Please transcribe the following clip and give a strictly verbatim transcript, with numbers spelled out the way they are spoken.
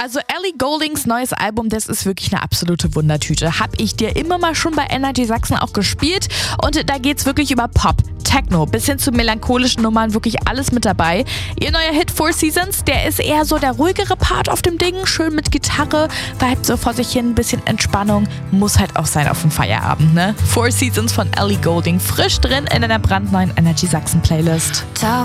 Also Ellie Gouldings neues Album, das ist wirklich eine absolute Wundertüte. Hab ich dir immer mal schon bei Energy Sachsen auch gespielt und da geht's wirklich über Pop, Techno bis hin zu melancholischen Nummern, wirklich alles mit dabei. Ihr neuer Hit Four Seasons, der ist eher so der ruhigere Part auf dem Ding, schön mit Gitarre, vibet so vor sich hin, ein bisschen Entspannung, muss halt auch sein auf dem Feierabend, ne? Four Seasons von Ellie Goulding, frisch drin in einer brandneuen Energy Sachsen Playlist.